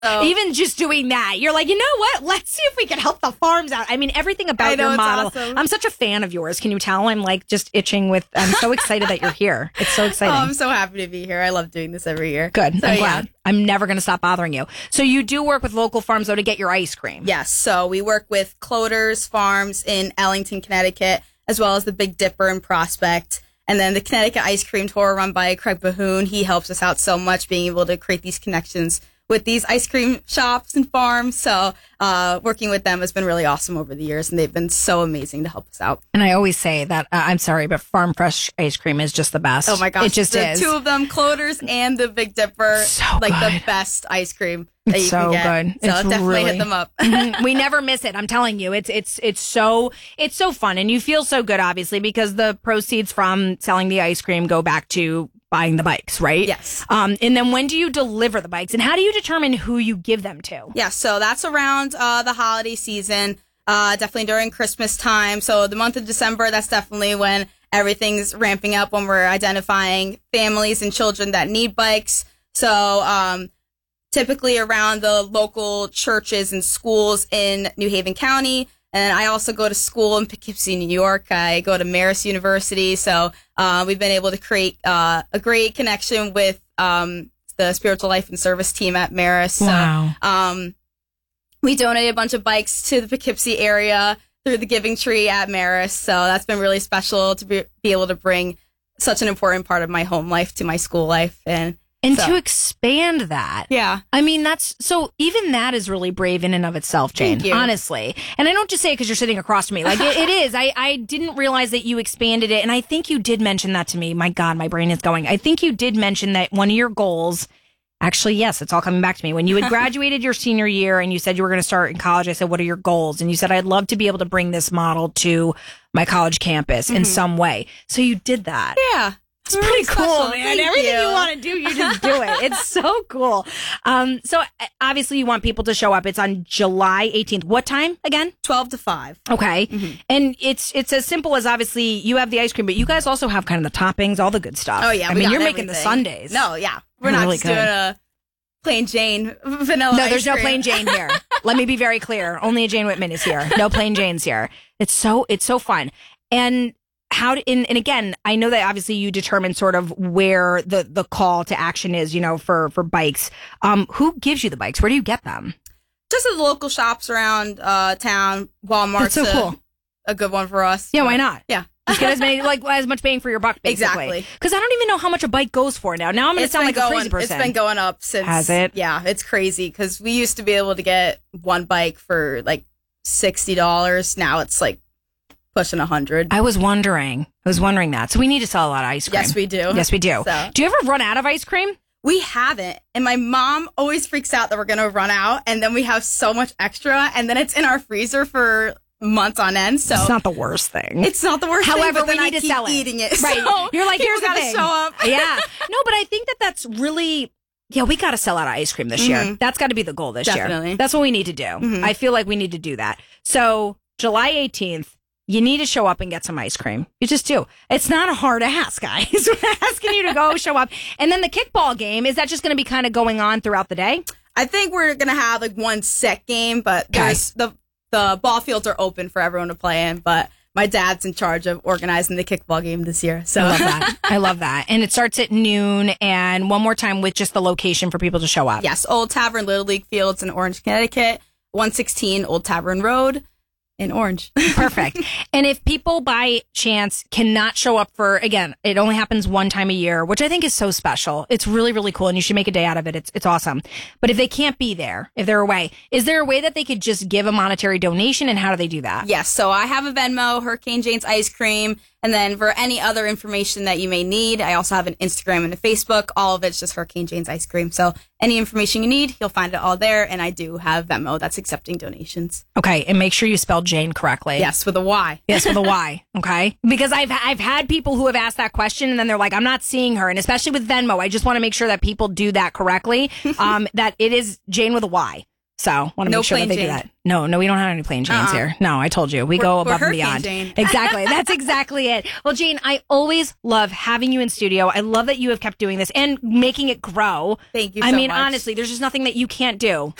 Even just doing that, you're like, you know what? Let's see if we can help the farms out. I mean, everything about your model. Awesome. I'm such a fan of yours. Can you tell? I'm like just itching I'm so excited that you're here. It's so exciting. I'm so happy to be here. I love doing this every year. Good. So, I'm glad. I'm never going to stop bothering you. So you do work with local farms, though, to get your ice cream. Yes. So we work with Cloders Farms in Ellington, Connecticut, as well as the Big Dipper in Prospect. And then the Connecticut Ice Cream Tour run by Craig Bahoon. He helps us out so much being able to create these connections with these ice cream shops and farms. So working with them has been really awesome over the years, and they've been so amazing to help us out. And I always say that, I'm sorry, but Farm Fresh ice cream is just the best. Oh my gosh. It just is. The two of them, Cloders and the Big Dipper, So like good. the best ice cream that you so can get. good. So It's definitely really- hit them up. We never miss it. I'm telling you, it's so fun, and you feel so good, obviously, because the proceeds from selling the ice cream go back to buying the bikes, right? Yes. And then when do you deliver the bikes, and how do you determine who you give them to? Yeah, so that's around the holiday season, definitely during Christmas time. So the month of December, that's definitely when everything's ramping up, when we're identifying families and children that need bikes. So typically around the local churches and schools in New Haven County. And I also go to school in Poughkeepsie, New York. I go to Marist University. So we've been able to create a great connection with the spiritual life and service team at Marist. Wow. So we donated a bunch of bikes to the Poughkeepsie area through the Giving Tree at Marist. So that's been really special to be able to bring such an important part of my home life to my school life. And So- to expand that. Yeah. I mean, even that is really brave in and of itself, Jane, Thank you. honestly. And I don't just say it because you're sitting across from me. Like, it is. I didn't realize that you expanded it. And I think you did mention that to me. My God, my brain is going. I think you did mention that one of your goals, actually, yes, it's all coming back to me. When you had graduated your senior year and you said you were going to start in college, I said, what are your goals? And you said, I'd love to be able to bring this model to my college campus in some way. So you did that. Yeah. It's pretty cool, man. Thank Everything you you. want to do, you just do it. It's so cool. So obviously you want people to show up. It's on July 18th. What time again? 12 to 5. Okay. And it's as simple as, obviously you have the ice cream, but you guys also have kind of the toppings, all the good stuff. Oh, yeah. I we mean, got you're making the everything. sundaes. No, yeah. We're They're not really just doing good. a plain Jane vanilla No, ice there's no cream. plain Jane here. Let me be very clear. Only a Jane Whitman is here. No plain Janes here. It's so fun. And and again, I know that obviously you determine sort of where the call to action is, for bikes. Who gives you the bikes? Where do you get them? Just at the local shops around town. Walmart's That's so cool. a good one for us. Yeah, why not? Yeah. Just get as much bang for your buck, basically. Exactly. Because I don't even know how much a bike goes for now. Now I'm going to sound like a crazy person. It's been going up since. Has it? Yeah, it's crazy because we used to be able to get one bike for like $60. Now it's like pushing 100. I was wondering that. So we need to sell a lot of ice cream. Yes, we do. Yes, we do. So- Do you ever run out of ice cream? We haven't. And my mom always freaks out that we're going to run out. And then we have so much extra. And then it's in our freezer for months on end. So It's not the worst thing. it's not the worst However, thing, but we then need I to keep sell it. eating it. Right. So You're like, here's the gotta thing. show up. Yeah. No, but I think that's really, we got to sell out of ice cream this year. That's got to be the goal this year. Definitely. That's what we need to do. I feel like we need to do that. So July 18th, you need to show up and get some ice cream. You just do. It's not a hard ask, guys. We're asking you to go show up. And then the kickball game, is that just going to be kind of going on throughout the day? I think we're going to have like one set game, but there's the ball fields are open for everyone to play in. But my dad's in charge of organizing the kickball game this year. So I love that. I love that. And it starts at noon. And one more time with just the location for people to show up. yes, Old Tavern Little League Fields in Orange, Connecticut, 116 Old Tavern Road in Orange. Perfect. And if people by chance cannot show up for, again, it only happens one time a year, which I think is so special. It's really, really cool. And you should make a day out of it. It's awesome. But if they can't be there, if they're away, is there a way that they could just give a monetary donation? And how do they do that? Yes, so I have a Venmo, Hurricane Jane's Ice Cream, and then for any other information that you may need, I also have an Instagram and a Facebook. All of it's just Hurricane Jane's Ice Cream. So any information you need, you'll find it all there. And I do have Venmo that's accepting donations. Okay. And make sure you spell Jane correctly. Yes, with a Y. Yes, with a Y. Okay. Because I've had people who have asked that question and then they're like, I'm not seeing her. And especially with Venmo, I just want to make sure that people do that correctly. That it is Jane with a Y. So want to No make sure that plain they do Jane. that. No, we don't have any plain Janes here. No, I told you. We go above and Hurricane beyond. Jane. Exactly. That's exactly it. Well, Jane, I always love having you in studio. I love that you have kept doing this and making it grow. Thank you I so mean, much. honestly, there's just nothing that you can't do.